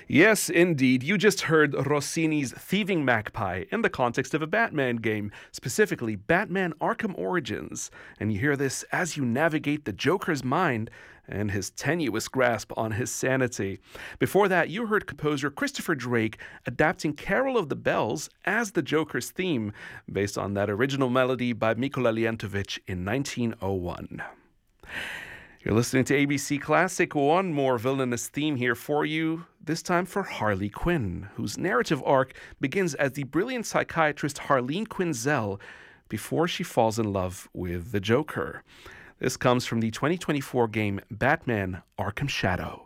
Yes, indeed. You just heard Rossini's Thieving Magpie in the context of a Batman game, specifically Batman Arkham Origins. And you hear this as you navigate the Joker's mind and his tenuous grasp on his sanity. Before that, you heard composer Christopher Drake adapting Carol of the Bells as the Joker's theme, based on that original melody by Mikola Lientovic in 1901. You're listening to ABC Classic. One more villainous theme here for you, this time for Harley Quinn, whose narrative arc begins as the brilliant psychiatrist Harleen Quinzel before she falls in love with the Joker. This comes from the 2024 game Batman Arkham Shadow.